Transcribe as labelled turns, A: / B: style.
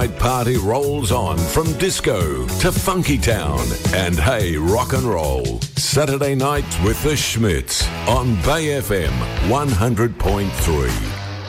A: Party rolls on from disco to funky town and hey, rock and roll. Saturday nights with the Schmitz on Bay FM 100.3.